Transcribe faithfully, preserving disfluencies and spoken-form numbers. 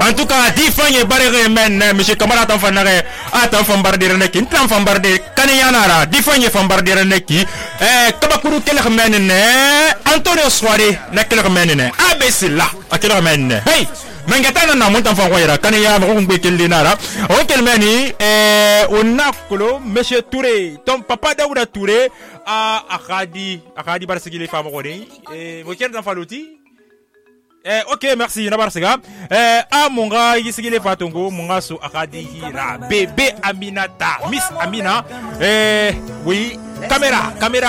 En tout cas, difanye barere men, monsieur Kamara tan fanare, atan fambardere neki, ntlan fambarde kaniyanara, difanye fambardere neki, eh, kabakuru kelek men ne, Antonio Soare, na kelek men ne, abesila, a kelek men ne, hey! Mengatana na montan fanwayra, kaniya mongbe kelinara, o kelmeni, eh, onakolo, monsieur Touré, ton papa Daouda Touré, a Akadi, Akadi barsigile famoroni, eh, vous quel falouti? Eh, ok, merci, Nabarsega. Eh, a monga, yisigile fatongo, monga so akadi hira, bébé Aminata, Miss Amina, eh, oui, caméra, caméra.